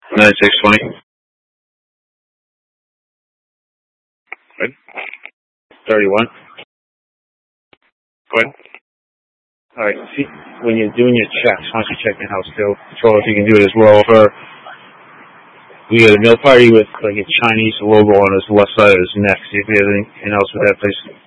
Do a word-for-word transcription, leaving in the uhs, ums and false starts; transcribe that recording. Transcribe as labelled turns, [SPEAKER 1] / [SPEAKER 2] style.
[SPEAKER 1] ninety-six twenty. Good. thirty-one. Good. All right. See, when you're doing your checks, once you check the house bill, control, if you can do it as well. For we got a mail party with like a Chinese logo on his left side of his neck. See if he has anything else with that place.